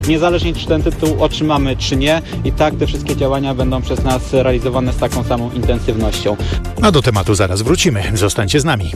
Niezależnie czy ten tytuł otrzymamy, czy nie, i tak te wszystkie działania będą przez nas realizowane z taką samą intensywnością. A do tematu zaraz wrócimy. Zostańcie z nami.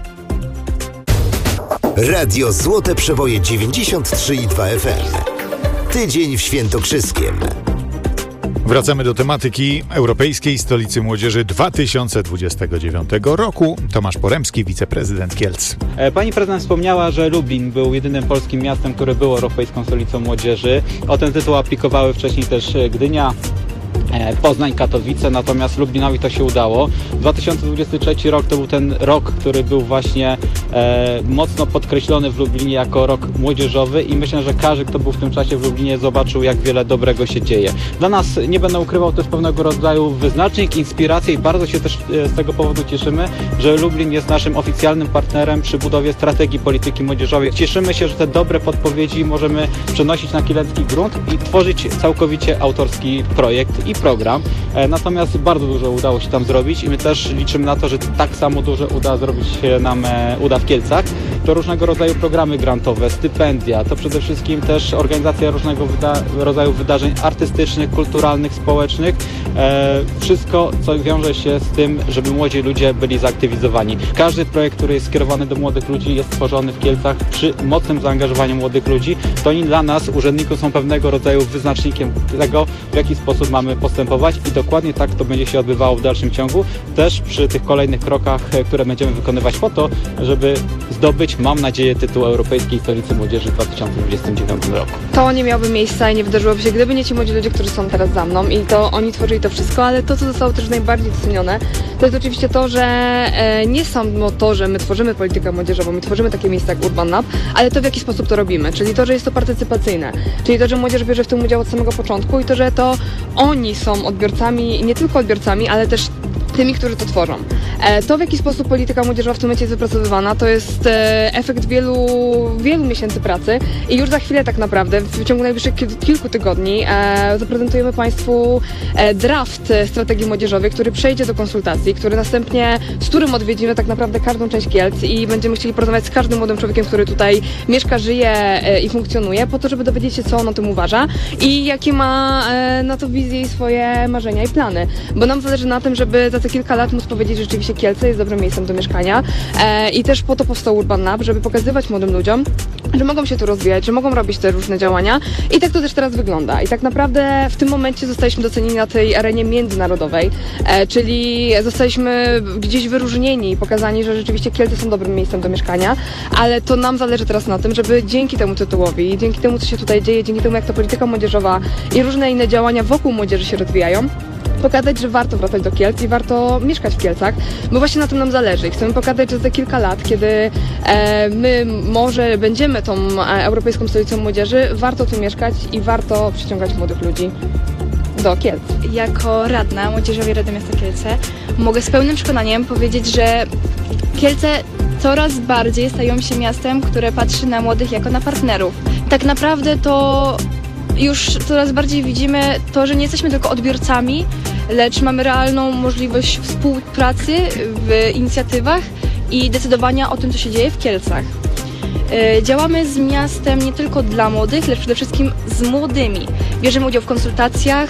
Radio Złote Przeboje 93,2 FM. Tydzień w Świętokrzyskiem. Wracamy do tematyki Europejskiej Stolicy Młodzieży 2029 roku. Tomasz Poremski, wiceprezydent Kielc. Pani prezydent wspomniała, że Lublin był jedynym polskim miastem, które było Europejską Stolicą Młodzieży. O ten tytuł aplikowały wcześniej też Gdynia, Poznań, Katowice, natomiast Lublinowi to się udało. 2023 rok to był ten rok, który był właśnie mocno podkreślony w Lublinie jako rok młodzieżowy i myślę, że każdy, kto był w tym czasie w Lublinie, zobaczył, jak wiele dobrego się dzieje. Dla nas, nie będę ukrywał, to jest pewnego rodzaju wyznacznik, inspiracja i bardzo się też z tego powodu cieszymy, że Lublin jest naszym oficjalnym partnerem przy budowie strategii polityki młodzieżowej. Cieszymy się, że te dobre podpowiedzi możemy przenosić na kielecki grunt i tworzyć całkowicie autorski projekt i program. Natomiast bardzo dużo udało się tam zrobić i my też liczymy na to, że tak samo dużo uda w Kielcach. To różnego rodzaju programy grantowe, stypendia, to przede wszystkim też organizacja różnego rodzaju wydarzeń artystycznych, kulturalnych, społecznych. Wszystko, co wiąże się z tym, żeby młodzi ludzie byli zaktywizowani. Każdy projekt, który jest skierowany do młodych ludzi, jest tworzony w Kielcach przy mocnym zaangażowaniu młodych ludzi. To oni dla nas, urzędników, są pewnego rodzaju wyznacznikiem tego, w jaki sposób mamy postępować i dokładnie tak to będzie się odbywało w dalszym ciągu, też przy tych kolejnych krokach, które będziemy wykonywać po to, żeby zdobyć, mam nadzieję, tytuł Europejskiej Stolicy Młodzieży w 2029 roku. To nie miałoby miejsca i nie wydarzyłoby się, gdyby nie ci młodzi ludzie, którzy są teraz za mną, i to oni tworzyli to wszystko, ale to, co zostało też najbardziej docenione, to jest oczywiście to, że nie samo to, że my tworzymy politykę młodzieżową, my tworzymy takie miejsca jak Urban Lab, ale to, w jaki sposób to robimy, czyli to, że jest to partycypacyjne, czyli to, że młodzież bierze w tym udział od samego początku i to, że to oni są odbiorcami, nie tylko odbiorcami, ale też tymi, którzy to tworzą. To, w jaki sposób polityka młodzieżowa w tym momencie jest wypracowywana, to jest efekt wielu miesięcy pracy i już za chwilę tak naprawdę, w ciągu najbliższych kilku tygodni zaprezentujemy Państwu draft strategii młodzieżowej, który przejdzie do konsultacji, z którym odwiedzimy tak naprawdę każdą część Kielc i będziemy chcieli porozmawiać z każdym młodym człowiekiem, który tutaj mieszka, żyje i funkcjonuje, po to, żeby dowiedzieć się, co on o tym uważa i jakie ma na to wizje i swoje marzenia i plany. Bo nam zależy na tym, żeby za te kilka lat móc powiedzieć, że rzeczywiście Kielce jest dobrym miejscem do mieszkania i też po to powstał Urban Lab, żeby pokazywać młodym ludziom, że mogą się tu rozwijać, że mogą robić te różne działania i tak to też teraz wygląda. I tak naprawdę w tym momencie zostaliśmy docenieni na tej arenie międzynarodowej, czyli zostaliśmy gdzieś wyróżnieni i pokazani, że rzeczywiście Kielce są dobrym miejscem do mieszkania, ale to nam zależy teraz na tym, żeby dzięki temu tytułowi, dzięki temu, co się tutaj dzieje, dzięki temu, jak ta polityka młodzieżowa i różne inne działania wokół młodzieży się rozwijają, pokazać, że warto wracać do Kielc i warto mieszkać w Kielcach, bo właśnie na tym nam zależy. I chcemy pokazać, że za kilka lat, kiedy my może będziemy tą Europejską Stolicą Młodzieży, warto tu mieszkać i warto przyciągać młodych ludzi do Kielc. Jako radna Młodzieżowej Rady Miasta Kielce mogę z pełnym przekonaniem powiedzieć, że Kielce coraz bardziej stają się miastem, które patrzy na młodych jako na partnerów. Tak naprawdę to już coraz bardziej widzimy to, że nie jesteśmy tylko odbiorcami, lecz mamy realną możliwość współpracy w inicjatywach i decydowania o tym, co się dzieje w Kielcach. Działamy z miastem nie tylko dla młodych, lecz przede wszystkim z młodymi. Bierzemy udział w konsultacjach,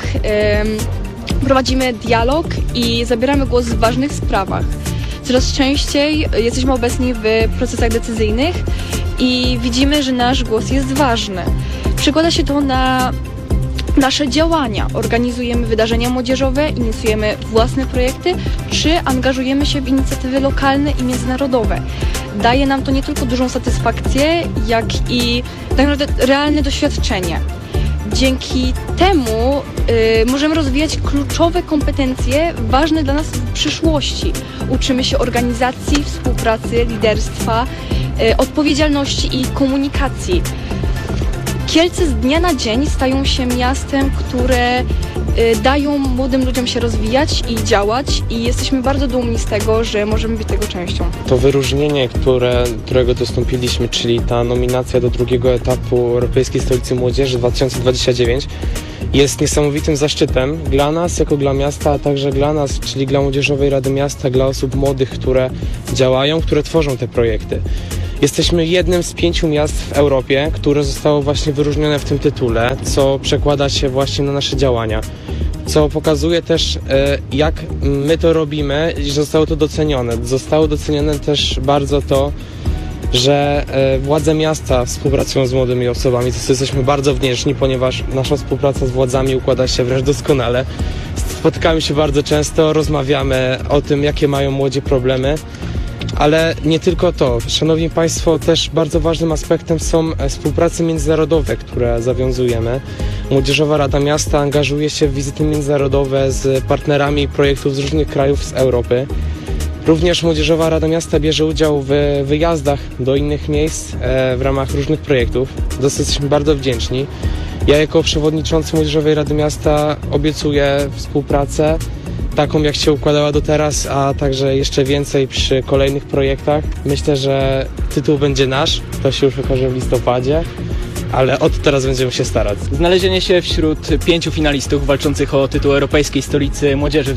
prowadzimy dialog i zabieramy głos w ważnych sprawach. Coraz częściej jesteśmy obecni w procesach decyzyjnych i widzimy, że nasz głos jest ważny. Przekłada się to na nasze działania. Organizujemy wydarzenia młodzieżowe, inicjujemy własne projekty, czy angażujemy się w inicjatywy lokalne i międzynarodowe. Daje nam to nie tylko dużą satysfakcję, jak i tak naprawdę realne doświadczenie. Dzięki temu możemy rozwijać kluczowe kompetencje ważne dla nas w przyszłości. Uczymy się organizacji, współpracy, liderstwa, odpowiedzialności i komunikacji. Kielce z dnia na dzień stają się miastem, które dają młodym ludziom się rozwijać i działać i jesteśmy bardzo dumni z tego, że możemy być tego częścią. To wyróżnienie, którego dostąpiliśmy, czyli ta nominacja do drugiego etapu Europejskiej Stolicy Młodzieży 2029 jest niesamowitym zaszczytem dla nas, jako dla miasta, a także dla nas, czyli dla Młodzieżowej Rady Miasta, dla osób młodych, które działają, które tworzą te projekty. Jesteśmy jednym z 5 miast w Europie, które zostało właśnie wyróżnione w tym tytule, co przekłada się właśnie na nasze działania. Co pokazuje też, jak my to robimy i zostało to docenione. Zostało docenione też bardzo to, że władze miasta współpracują z młodymi osobami, za co jesteśmy bardzo wdzięczni, ponieważ nasza współpraca z władzami układa się wręcz doskonale. Spotykamy się bardzo często, rozmawiamy o tym, jakie mają młodzi problemy, ale nie tylko to. Szanowni Państwo, też bardzo ważnym aspektem są współprace międzynarodowe, które zawiązujemy. Młodzieżowa Rada Miasta angażuje się w wizyty międzynarodowe z partnerami projektów z różnych krajów z Europy. Również Młodzieżowa Rada Miasta bierze udział w wyjazdach do innych miejsc w ramach różnych projektów. Za co jesteśmy bardzo wdzięczni. Ja jako przewodniczący Młodzieżowej Rady Miasta obiecuję współpracę taką, jak się układała do teraz, a także jeszcze więcej przy kolejnych projektach. Myślę, że tytuł będzie nasz, to się już okaże w listopadzie, ale od teraz będziemy się starać. Znalezienie się wśród 5 finalistów walczących o tytuł Europejskiej Stolicy Młodzieży w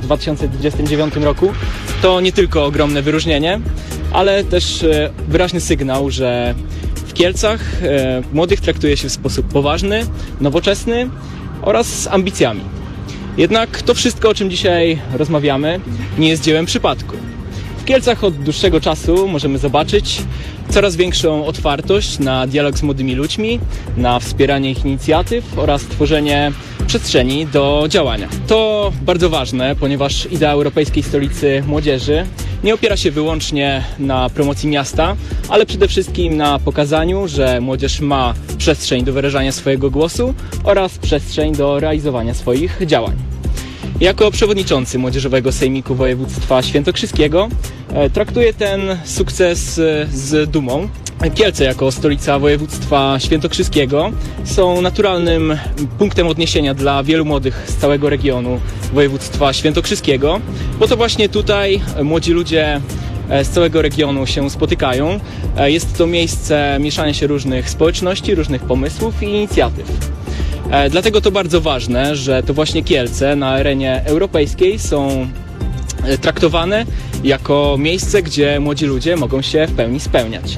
2029 roku to nie tylko ogromne wyróżnienie, ale też wyraźny sygnał, że w Kielcach młodych traktuje się w sposób poważny, nowoczesny oraz z ambicjami. Jednak to wszystko, o czym dzisiaj rozmawiamy, nie jest dziełem przypadku. W Kielcach od dłuższego czasu możemy zobaczyć coraz większą otwartość na dialog z młodymi ludźmi, na wspieranie ich inicjatyw oraz tworzenie przestrzeni do działania. To bardzo ważne, ponieważ idea Europejskiej Stolicy Młodzieży nie opiera się wyłącznie na promocji miasta, ale przede wszystkim na pokazaniu, że młodzież ma przestrzeń do wyrażania swojego głosu oraz przestrzeń do realizowania swoich działań. Jako przewodniczący Młodzieżowego Sejmiku Województwa Świętokrzyskiego traktuję ten sukces z dumą. Kielce jako stolica województwa świętokrzyskiego są naturalnym punktem odniesienia dla wielu młodych z całego regionu województwa świętokrzyskiego, bo to właśnie tutaj młodzi ludzie z całego regionu się spotykają. Jest to miejsce mieszania się różnych społeczności, różnych pomysłów i inicjatyw. Dlatego to bardzo ważne, że to właśnie Kielce na arenie europejskiej są traktowane jako miejsce, gdzie młodzi ludzie mogą się w pełni spełniać.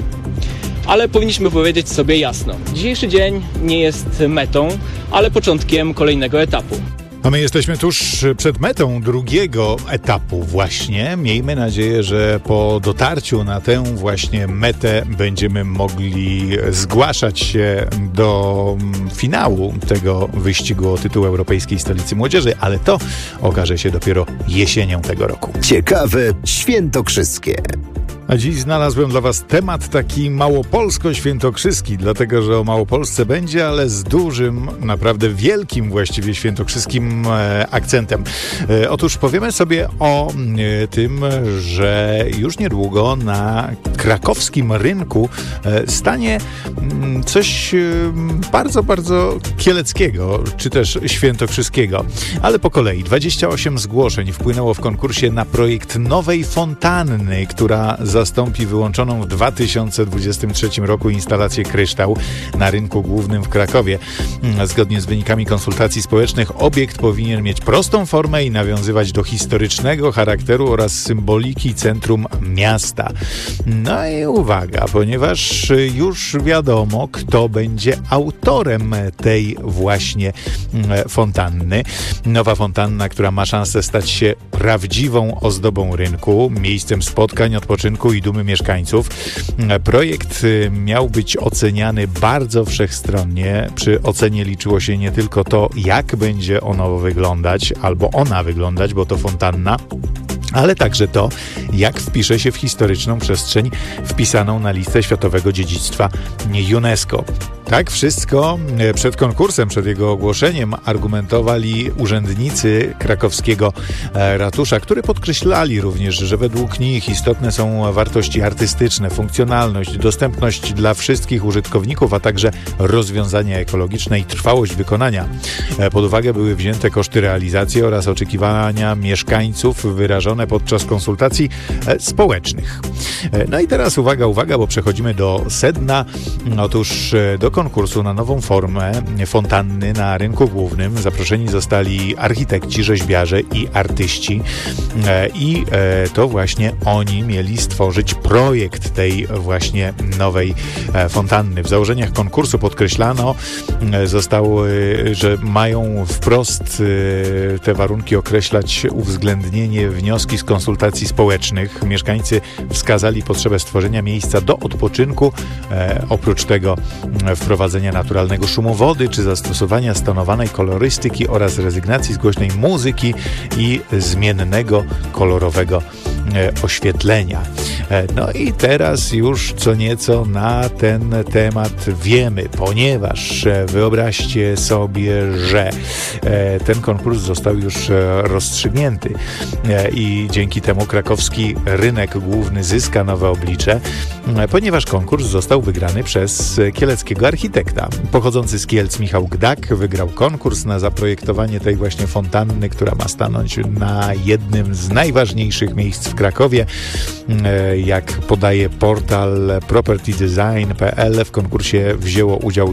Ale powinniśmy powiedzieć sobie jasno, dzisiejszy dzień nie jest metą, ale początkiem kolejnego etapu. A my jesteśmy tuż przed metą drugiego etapu właśnie. Miejmy nadzieję, że po dotarciu na tę właśnie metę będziemy mogli zgłaszać się do finału tego wyścigu o tytuł Europejskiej Stolicy Młodzieży, ale to okaże się dopiero jesienią tego roku. Ciekawe świętokrzyskie. A dziś znalazłem dla Was temat taki małopolsko-świętokrzyski, dlatego że o Małopolsce będzie, ale z dużym, naprawdę wielkim właściwie świętokrzyskim akcentem. Otóż powiemy sobie o tym, że już niedługo na krakowskim rynku stanie coś bardzo, bardzo kieleckiego, czy też świętokrzyskiego. Ale po kolei 28 zgłoszeń wpłynęło w konkursie na projekt nowej fontanny, która zastąpi wyłączoną w 2023 roku instalację Kryształ na rynku głównym w Krakowie. Zgodnie z wynikami konsultacji społecznych obiekt powinien mieć prostą formę i nawiązywać do historycznego charakteru oraz symboliki centrum miasta. No i uwaga, ponieważ już wiadomo, kto będzie autorem tej właśnie fontanny. Nowa fontanna, która ma szansę stać się prawdziwą ozdobą rynku, miejscem spotkań, odpoczynku i dumy mieszkańców. Projekt miał być oceniany bardzo wszechstronnie. Przy ocenie liczyło się nie tylko to, jak będzie ono wyglądać, albo ona wyglądać, bo to fontanna, ale także to, jak wpisze się w historyczną przestrzeń wpisaną na listę Światowego Dziedzictwa UNESCO. Tak wszystko przed konkursem, przed jego ogłoszeniem argumentowali urzędnicy krakowskiego ratusza, którzy podkreślali również, że według nich istotne są wartości artystyczne, funkcjonalność, dostępność dla wszystkich użytkowników, a także rozwiązania ekologiczne i trwałość wykonania. Pod uwagę były wzięte koszty realizacji oraz oczekiwania mieszkańców wyrażone podczas konsultacji społecznych. No i teraz uwaga, bo przechodzimy do sedna. Otóż do konkursu na nową formę fontanny na rynku głównym zaproszeni zostali architekci, rzeźbiarze i artyści i to właśnie oni mieli stworzyć projekt tej właśnie nowej fontanny. W założeniach konkursu podkreślano zostało, że mają wprost te warunki określać uwzględnienie wnioski z konsultacji społecznych. Mieszkańcy wskazali potrzebę stworzenia miejsca do odpoczynku, oprócz tego wprowadzenia naturalnego szumu wody, czy zastosowania stonowanej kolorystyki oraz rezygnacji z głośnej muzyki i zmiennego, kolorowego oświetlenia. No i teraz już co nieco na ten temat wiemy, ponieważ wyobraźcie sobie, że ten konkurs został już rozstrzygnięty i dzięki temu krakowski rynek główny zyska nowe oblicze, ponieważ konkurs został wygrany przez kieleckiego architekta. Pochodzący z Kielc Michał Gdak wygrał konkurs na zaprojektowanie tej właśnie fontanny, która ma stanąć na jednym z najważniejszych miejsc w Krakowie. Jak podaje portal propertydesign.pl, w konkursie wzięło udział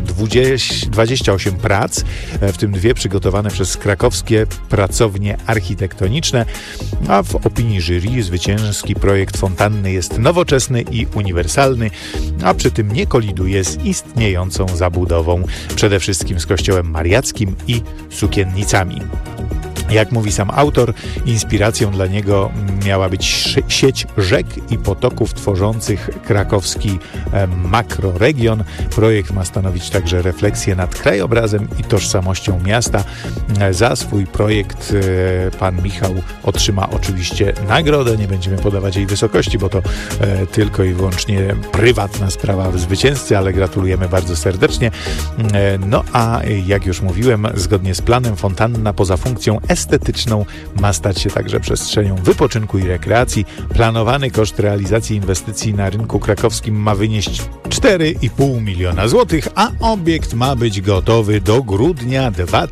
28 prac, w tym 2 przygotowane przez krakowskie pracownie architektoniczne, a w opinii jury zwycięski projekt fontanny jest nowoczesny i uniwersalny, a przy tym nie koliduje z istniejącą zabudową, przede wszystkim z kościołem mariackim i sukiennicami. Jak mówi sam autor, inspiracją dla niego miała być sieć rzek i potoków tworzących krakowski makroregion. Projekt ma stanowić także refleksję nad krajobrazem i tożsamością miasta. Za swój projekt pan Michał otrzyma oczywiście nagrodę. Nie będziemy podawać jej wysokości, bo to tylko i wyłącznie prywatna sprawa zwycięzcy, ale gratulujemy bardzo serdecznie. No a jak już mówiłem, zgodnie z planem fontanna poza funkcją estetyczną ma stać się także przestrzenią wypoczynku i rekreacji. Planowany koszt realizacji inwestycji na rynku krakowskim ma wynieść 4,5 miliona złotych, a obiekt ma być gotowy do grudnia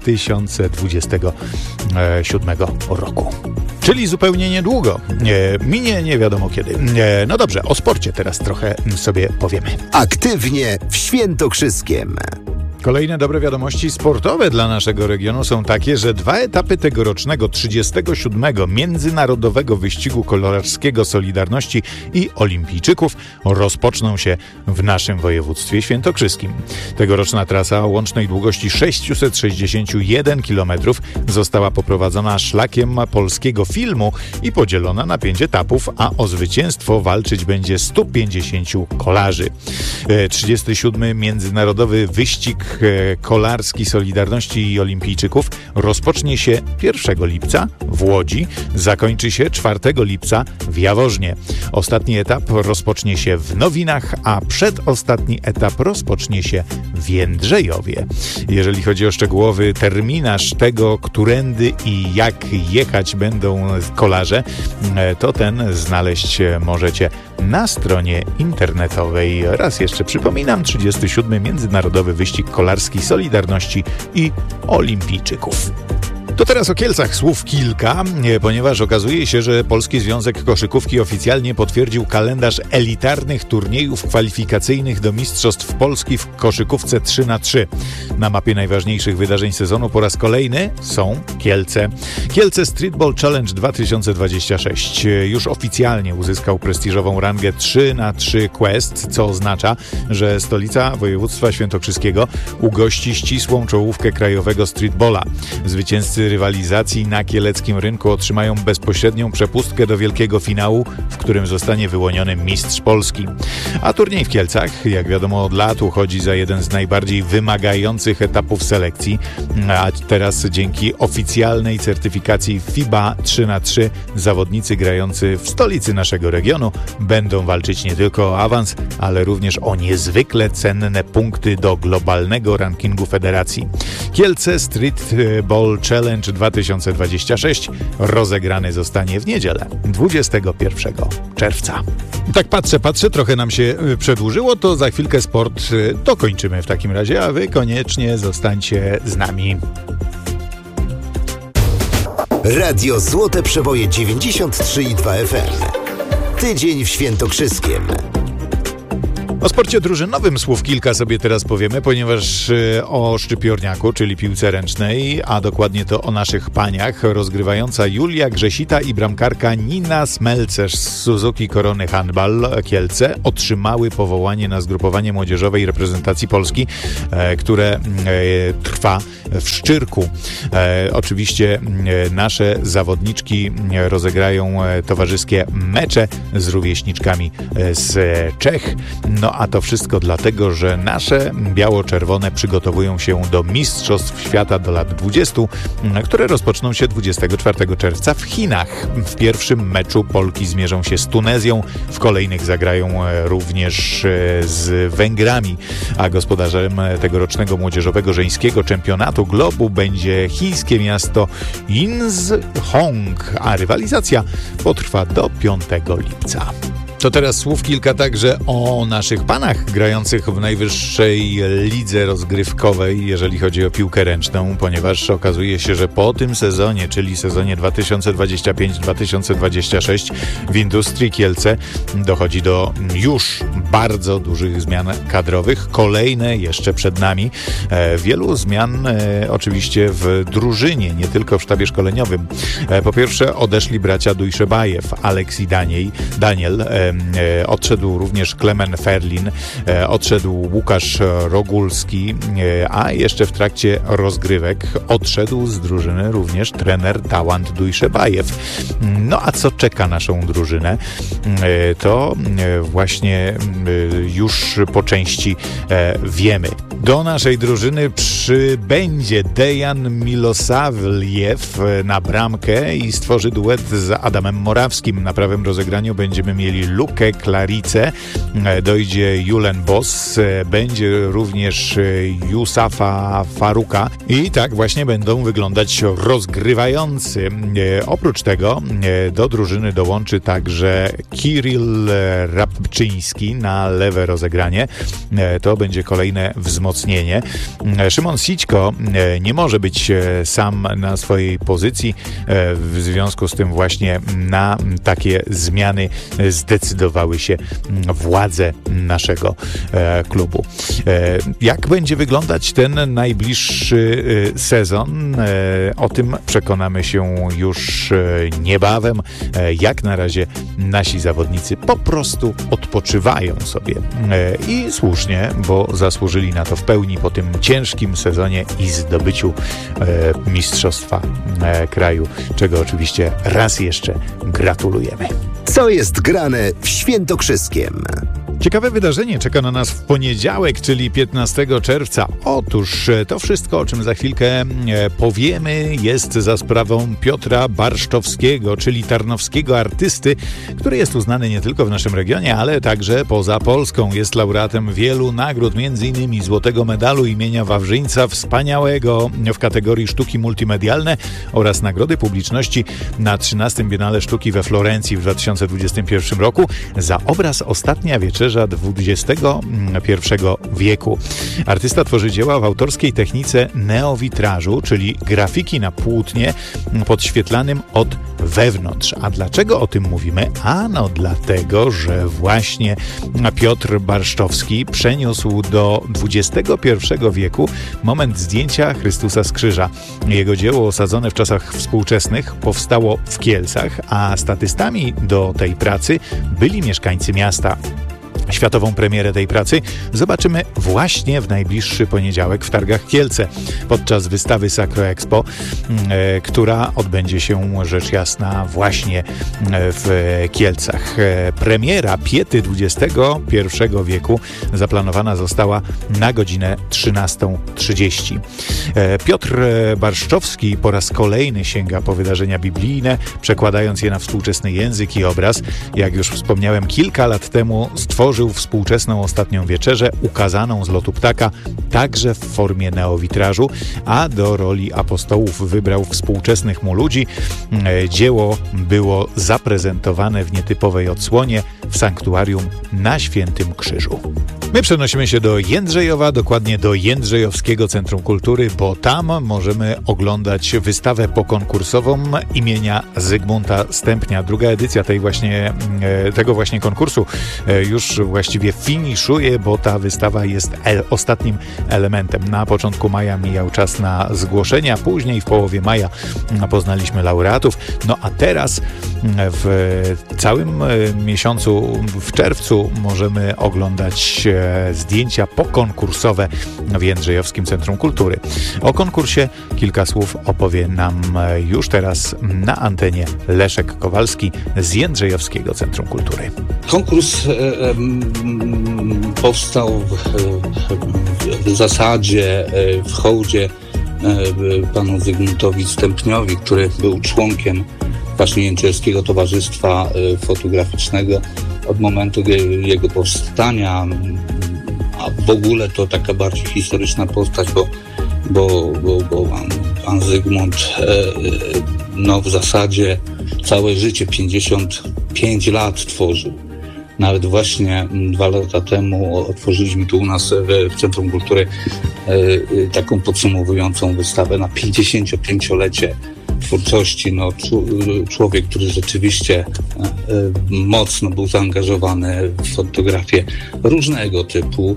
2027 roku. Czyli zupełnie niedługo. Minie nie wiadomo kiedy. No dobrze, o sporcie teraz trochę sobie powiemy. Aktywnie w Świętokrzyskiem. Kolejne dobre wiadomości sportowe dla naszego regionu są takie, że 2 etapy tegorocznego 37. Międzynarodowego Wyścigu Kolarskiego Solidarności i Olimpijczyków rozpoczną się w naszym województwie świętokrzyskim. Tegoroczna trasa o łącznej długości 661 km została poprowadzona szlakiem polskiego filmu i podzielona na 5 etapów, a o zwycięstwo walczyć będzie 150 kolarzy. 37. Międzynarodowy Wyścig Kolarski Solidarności i Olimpijczyków rozpocznie się 1 lipca w Łodzi, zakończy się 4 lipca w Jaworznie. Ostatni etap rozpocznie się w Nowinach, a przedostatni etap rozpocznie się w Jędrzejowie. Jeżeli chodzi o szczegółowy terminarz tego, którędy i jak jechać będą kolarze, to ten znaleźć możecie na stronie internetowej. Raz jeszcze przypominam, 37. Międzynarodowy Wyścig Kolarski Solidarności i Olimpijczyków. To teraz o Kielcach słów kilka, ponieważ okazuje się, że Polski Związek Koszykówki oficjalnie potwierdził kalendarz elitarnych turniejów kwalifikacyjnych do Mistrzostw Polski w koszykówce 3x3. Na mapie najważniejszych wydarzeń sezonu po raz kolejny są Kielce. Kielce Streetball Challenge 2026 już oficjalnie uzyskał prestiżową rangę 3x3 Quest, co oznacza, że stolica województwa świętokrzyskiego ugości ścisłą czołówkę krajowego streetballa. Zwycięzcy rywalizacji na kieleckim rynku otrzymają bezpośrednią przepustkę do wielkiego finału, w którym zostanie wyłoniony mistrz Polski. A turniej w Kielcach, jak wiadomo, od lat uchodzi za jeden z najbardziej wymagających etapów selekcji, a teraz dzięki oficjalnej certyfikacji FIBA 3x3 zawodnicy grający w stolicy naszego regionu będą walczyć nie tylko o awans, ale również o niezwykle cenne punkty do globalnego rankingu federacji. Kielce Streetball Challenge 2026 rozegrany zostanie w niedzielę 21 czerwca. Tak patrzę, trochę nam się przedłużyło, to za chwilkę sport dokończymy w takim razie, a wy koniecznie zostańcie z nami. Radio Złote Przeboje 93,2 FM. Tydzień w Świętokrzyskiem. O sporcie drużynowym słów kilka sobie teraz powiemy, ponieważ o szczypiorniaku, czyli piłce ręcznej, a dokładnie to o naszych paniach, rozgrywająca Julia Grzesita i bramkarka Nina Smelcerz z Suzuki Korony Handball Kielce otrzymały powołanie na zgrupowanie młodzieżowej reprezentacji Polski, które trwa w Szczyrku. Oczywiście nasze zawodniczki rozegrają towarzyskie mecze z rówieśniczkami z Czech. No a to wszystko dlatego, że nasze biało-czerwone przygotowują się do Mistrzostw Świata do lat 20, które rozpoczną się 24 czerwca w Chinach. W pierwszym meczu Polki zmierzą się z Tunezją, w kolejnych zagrają również z Węgrami, a gospodarzem tegorocznego młodzieżowego żeńskiego czempionatu globu będzie chińskie miasto Inzhong, a rywalizacja potrwa do 5 lipca. To teraz słów kilka także o naszych panach grających w najwyższej lidze rozgrywkowej, jeżeli chodzi o piłkę ręczną, ponieważ okazuje się, że po tym sezonie, czyli sezonie 2025-2026 w Industrii Kielce dochodzi do już bardzo dużych zmian kadrowych. Kolejne jeszcze przed nami. Wielu zmian oczywiście w drużynie, nie tylko w sztabie szkoleniowym. Po pierwsze odeszli bracia Dujszebajew, Aleks i Daniel. Odszedł również Klemen Ferlin, odszedł Łukasz Rogulski, a jeszcze w trakcie rozgrywek odszedł z drużyny również trener Tałant Dujszebajew. No a co czeka naszą drużynę? To właśnie już po części wiemy. Do naszej drużyny przybędzie Dejan Milosavljew na bramkę i stworzy duet z Adamem Morawskim. Na prawym rozegraniu będziemy mieli Lukę Klaricę, dojdzie Julen Boss, będzie również Yusafa Faruka i tak właśnie będą wyglądać rozgrywający. Oprócz tego do drużyny dołączy także Kirill Rabczyński na lewe rozegranie. To będzie kolejne wzmocnienie. Szymon Sićko nie może być sam na swojej pozycji, w związku z tym właśnie na takie zmiany zdecydowały się władze naszego klubu. Jak będzie wyglądać ten najbliższy sezon? O tym przekonamy się już niebawem. Jak na razie nasi zawodnicy po prostu odpoczywają sobie. I słusznie, bo zasłużyli na to w pełni po tym ciężkim sezonie i zdobyciu mistrzostwa kraju, czego oczywiście raz jeszcze gratulujemy. Co jest grane w Świętokrzyskiem? Ciekawe wydarzenie czeka na nas w poniedziałek, czyli 15 czerwca. Otóż to wszystko, o czym za chwilkę powiemy, jest za sprawą Piotra Barszczowskiego, czyli tarnowskiego artysty, który jest uznany nie tylko w naszym regionie, ale także poza Polską. Jest laureatem wielu nagród, m.in. Złotego Medalu imienia Wawrzyńca Wspaniałego w kategorii sztuki multimedialne oraz Nagrody Publiczności na 13. Biennale Sztuki we Florencji w 2021 roku za obraz Ostatnia Wieczerza XXI wieku. Artysta tworzy dzieła w autorskiej technice neowitrażu, czyli grafiki na płótnie podświetlanym od wewnątrz. A dlaczego o tym mówimy? Ano dlatego, że właśnie Piotr Barszczowski przeniósł do XXI wieku moment zdjęcia Chrystusa z krzyża. Jego dzieło osadzone w czasach współczesnych powstało w Kielcach, a statystami do tej pracy byli mieszkańcy miasta. Światową premierę tej pracy zobaczymy właśnie w najbliższy poniedziałek w Targach Kielce podczas wystawy Sacro Expo, która odbędzie się rzecz jasna właśnie w Kielcach. Premiera Piety XXI wieku zaplanowana została na godzinę 13:30. Piotr Barszczowski po raz kolejny sięga po wydarzenia biblijne, przekładając je na współczesny język i obraz. Jak już wspomniałem, kilka lat temu stworzył współczesną Ostatnią Wieczerzę, ukazaną z lotu ptaka, także w formie neowitrażu, a do roli apostołów wybrał współczesnych mu ludzi. Dzieło było zaprezentowane w nietypowej odsłonie w sanktuarium na Świętym Krzyżu. My przenosimy się do Jędrzejowa, dokładnie do Jędrzejowskiego Centrum Kultury, bo tam możemy oglądać wystawę pokonkursową imienia Zygmunta Stępnia. Druga edycja tego właśnie konkursu już właściwie finiszuje, bo ta wystawa jest ostatnim elementem. Na początku maja mijał czas na zgłoszenia, później w połowie maja poznaliśmy laureatów. No a teraz w całym miesiącu, w czerwcu, możemy oglądać zdjęcia pokonkursowe w Jędrzejowskim Centrum Kultury. O konkursie kilka słów opowie nam już teraz na antenie Leszek Kowalski z Jędrzejowskiego Centrum Kultury. Konkurs powstał w zasadzie w hołdzie panu Zygmuntowi Stępniowi, który był członkiem właśnie Jędrzejowskiego Towarzystwa Fotograficznego od momentu jego powstania, a w ogóle to taka bardziej historyczna postać, bo pan Zygmunt w zasadzie całe życie, 55 lat tworzył. Nawet właśnie 2 lata temu otworzyliśmy tu u nas w Centrum Kultury taką podsumowującą wystawę na 55-lecie twórczości. Człowiek, który rzeczywiście mocno był zaangażowany w fotografię różnego typu.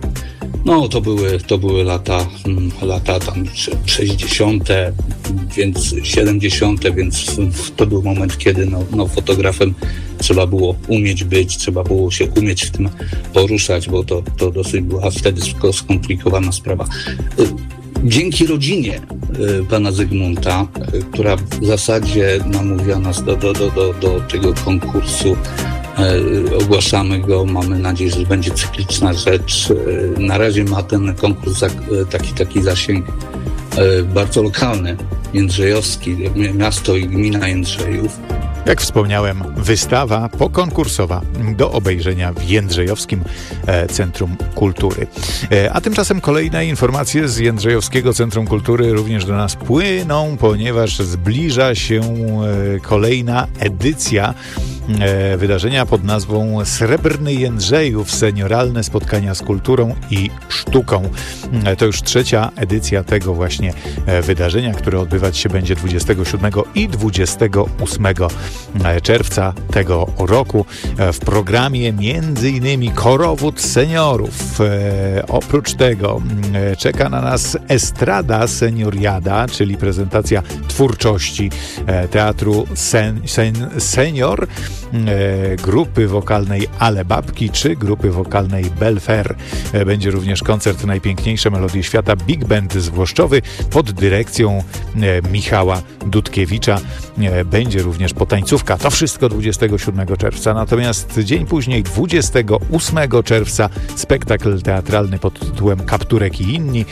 To były lata tam 60., więc 70., więc to był moment, kiedy fotografem trzeba było umieć być, trzeba było się umieć w tym poruszać, bo to dosyć była wtedy skomplikowana sprawa. Dzięki rodzinie pana Zygmunta, która w zasadzie namówiła nas do tego konkursu, ogłaszamy go, mamy nadzieję, że będzie cykliczna rzecz. Na razie ma ten konkurs taki zasięg bardzo lokalny, jędrzejowski, miasto i gmina Jędrzejów. Jak wspomniałem, wystawa pokonkursowa do obejrzenia w Jędrzejowskim Centrum Kultury. A tymczasem kolejne informacje z Jędrzejowskiego Centrum Kultury również do nas płyną, ponieważ zbliża się kolejna edycja wydarzenia pod nazwą Srebrny Jędrzejów – senioralne spotkania z kulturą i sztuką. To już 3. edycja tego właśnie wydarzenia, które odbywać się będzie 27 i 28 czerwca tego roku. W programie m.in. korowód seniorów. Oprócz tego czeka na nas Estrada Senioriada, czyli prezentacja twórczości teatru senior, grupy wokalnej Ale Babki czy grupy wokalnej Belfer. Będzie również koncert Najpiękniejsze melodie świata Big Band Zwłoszczowy pod dyrekcją Michała Dudkiewicza. Będzie również potańcówka. To wszystko 27 czerwca. Natomiast dzień później, 28 czerwca, spektakl teatralny pod tytułem Kapturek i inni.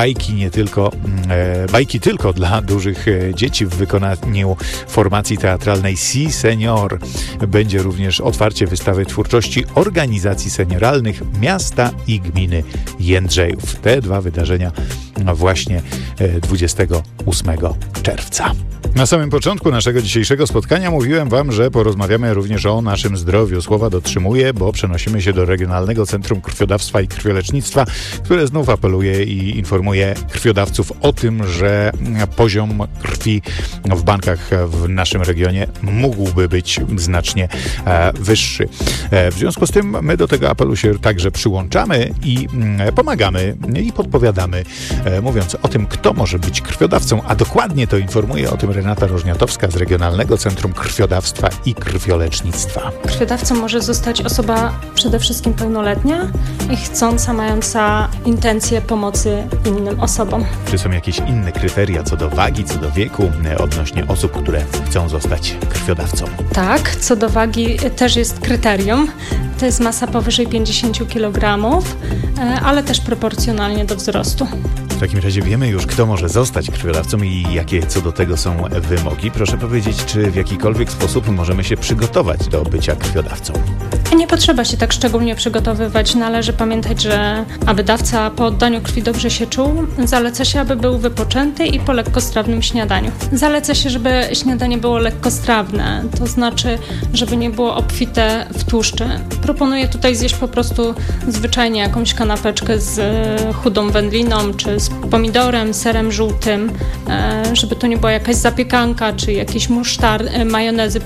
Bajki tylko dla dużych dzieci w wykonaniu formacji teatralnej Si Senior. Będzie również otwarcie wystawy twórczości organizacji senioralnych miasta i gminy Jędrzejów. Te 2 wydarzenia właśnie 28 czerwca. Na samym początku naszego dzisiejszego spotkania mówiłem wam, że porozmawiamy również o naszym zdrowiu. Słowa dotrzymuję, bo przenosimy się do Regionalnego Centrum Krwiodawstwa i Krwiolecznictwa, które znów apeluje i informuje krwiodawców o tym, że poziom krwi w bankach w naszym regionie mógłby być znacznie wyższy. W związku z tym my do tego apelu się także przyłączamy i pomagamy i podpowiadamy, mówiąc o tym, kto może być krwiodawcą, a dokładnie to informuje o tym Renata Rożniatowska z Regionalnego Centrum Krwiodawstwa i Krwiolecznictwa. Krwiodawcą może zostać osoba przede wszystkim pełnoletnia i chcąca, mająca intencje pomocy innym osobom. Czy są jakieś inne kryteria co do wagi, co do wieku odnośnie osób, które chcą zostać krwiodawcą? Tak, co do wagi też jest kryterium. To jest masa powyżej 50 kg, ale też proporcjonalnie do wzrostu. W takim razie wiemy już, kto może zostać krwiodawcą i jakie co do tego są wymogi. Proszę powiedzieć, czy w jakikolwiek sposób możemy się przygotować do bycia krwiodawcą? Nie potrzeba się tak szczególnie przygotowywać. Należy pamiętać, że aby dawca po oddaniu krwi dobrze się czuł, zaleca się, aby był wypoczęty i po lekkostrawnym śniadaniu. Zaleca się, żeby śniadanie było lekkostrawne, to znaczy, żeby nie było obfite w tłuszczy. Proponuję tutaj zjeść po prostu zwyczajnie jakąś kanapeczkę z chudą wędliną, czy z pomidorem, serem żółtym, żeby to nie była jakaś zapiekanka, czy jakieś majonezy,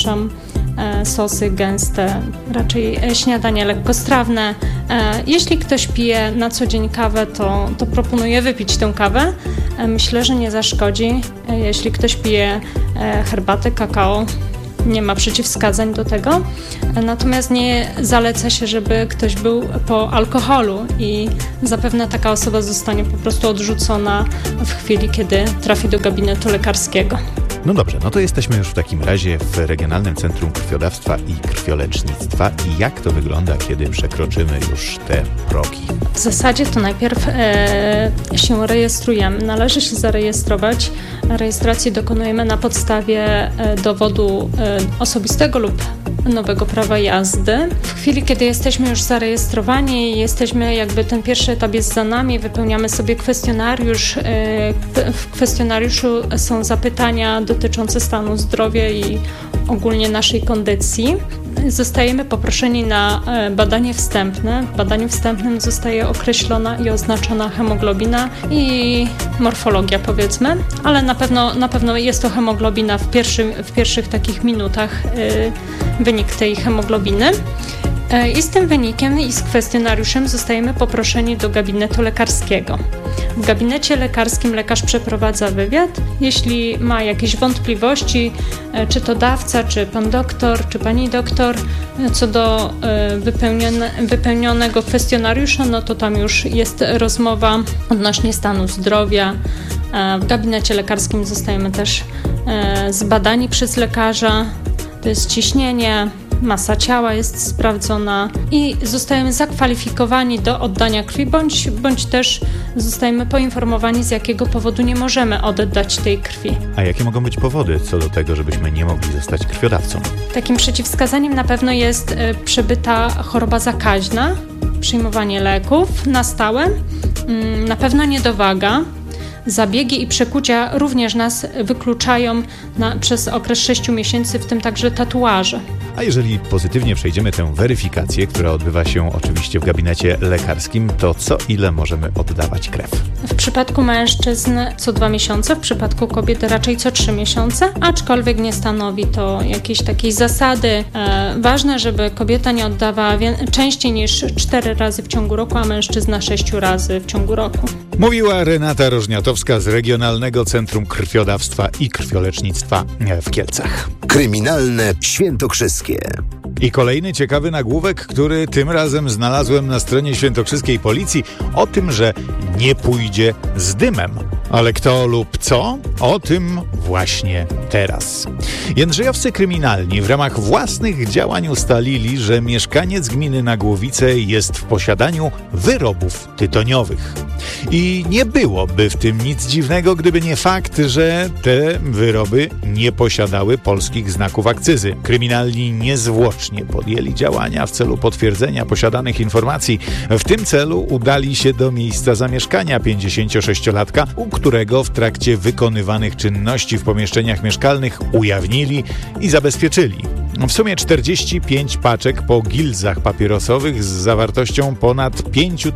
sosy gęste, raczej śniadanie lekkostrawne. Jeśli ktoś pije na co dzień kawę, to proponuję wypić tę kawę. Myślę, że nie zaszkodzi. Jeśli ktoś pije herbatę, kakao, nie ma przeciwwskazań do tego. Natomiast nie zaleca się, żeby ktoś był po alkoholu i zapewne taka osoba zostanie po prostu odrzucona w chwili, kiedy trafi do gabinetu lekarskiego. No dobrze, no to jesteśmy już w takim razie w Regionalnym Centrum Krwiodawstwa i Krwiolecznictwa. I jak to wygląda, kiedy przekroczymy już te progi? W zasadzie to najpierw się rejestrujemy. Należy się zarejestrować. Rejestracji dokonujemy na podstawie dowodu osobistego lub nowego prawa jazdy. W chwili, kiedy jesteśmy już zarejestrowani, ten pierwszy etap jest za nami, wypełniamy sobie kwestionariusz. W kwestionariuszu są zapytania dotyczące stanu zdrowia i ogólnie naszej kondycji. Zostajemy poproszeni na badanie wstępne. W badaniu wstępnym zostaje określona i oznaczona hemoglobina i morfologia, powiedzmy, ale na pewno jest to hemoglobina w pierwszych takich minutach, wynik tej hemoglobiny. I z tym wynikiem i z kwestionariuszem zostajemy poproszeni do gabinetu lekarskiego. W gabinecie lekarskim lekarz przeprowadza wywiad. Jeśli ma jakieś wątpliwości, czy to dawca, czy pan doktor, czy pani doktor, co do wypełnionego kwestionariusza, no to tam już jest rozmowa odnośnie stanu zdrowia. W gabinecie lekarskim zostajemy też zbadani przez lekarza. To jest ciśnienie, masa ciała jest sprawdzona i zostajemy zakwalifikowani do oddania krwi, bądź też zostajemy poinformowani, z jakiego powodu nie możemy oddać tej krwi. A jakie mogą być powody co do tego, żebyśmy nie mogli zostać krwiodawcą? Takim przeciwwskazaniem na pewno jest przebyta choroba zakaźna, przyjmowanie leków na stałe, na pewno niedowaga. Zabiegi i przekucia również nas wykluczają przez okres 6 miesięcy, w tym także tatuaże. A jeżeli pozytywnie przejdziemy tę weryfikację, która odbywa się oczywiście w gabinecie lekarskim, to co ile możemy oddawać krew? W przypadku mężczyzn co 2 miesiące, w przypadku kobiet raczej co 3 miesiące, aczkolwiek nie stanowi to jakiejś takiej zasady. Ważne, żeby kobieta nie oddawała częściej niż 4 razy w ciągu roku, a mężczyzna 6 razy w ciągu roku. Mówiła Renata Rożniatowska z Regionalnego Centrum Krwiodawstwa i Krwiolecznictwa w Kielcach. Kryminalne Świętokrzyskie. I kolejny ciekawy nagłówek, który tym razem znalazłem na stronie świętokrzyskiej policji o tym, że nie pójdzie z dymem. Ale kto lub co? O tym właśnie teraz. Jędrzejowscy kryminalni w ramach własnych działań ustalili, że mieszkaniec gminy Nagłowice jest w posiadaniu wyrobów tytoniowych. I nie byłoby w tym nic dziwnego, gdyby nie fakt, że te wyroby nie posiadały polskich znaków akcyzy. Kryminalni niezwłocznie podjęli działania w celu potwierdzenia posiadanych informacji. W tym celu udali się do miejsca zamieszkania 56-latka, u którego w trakcie wykonywanych czynności w pomieszczeniach mieszkalnych ujawnili i zabezpieczyli w sumie 45 paczek po gilzach papierosowych z zawartością ponad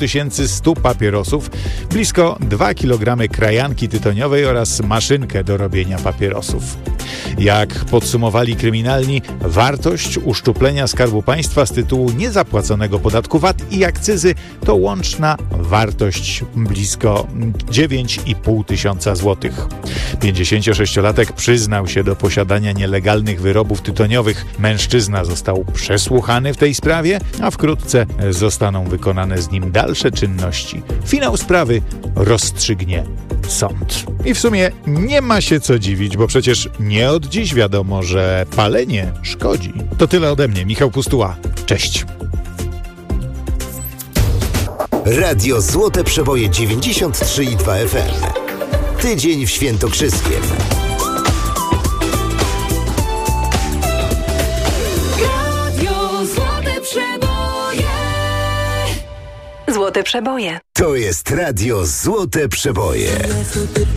5100 papierosów, blisko 2 kg krajanki tytoniowej oraz maszynkę do robienia papierosów. Jak podsumowali kryminalni, wartość uszczuplenia Skarbu Państwa z tytułu niezapłaconego podatku VAT i akcyzy to łączna wartość blisko 9,5 tysiąca złotych. 56-latek przyznał się do posiadania nielegalnych wyrobów tytoniowych. Mężczyzna został przesłuchany w tej sprawie, a wkrótce zostaną wykonane z nim dalsze czynności. Finał sprawy rozstrzygnie sąd. I w sumie nie ma się co dziwić, bo przecież nie od dziś wiadomo, że palenie szkodzi. To tyle ode mnie, Michał Pustuła. Cześć. Radio Złote Przeboje 93,2 FM. Tydzień w Świętokrzyskiem. Radio Złote Przeboje. Złote Przeboje. To jest Radio Złote Przeboje.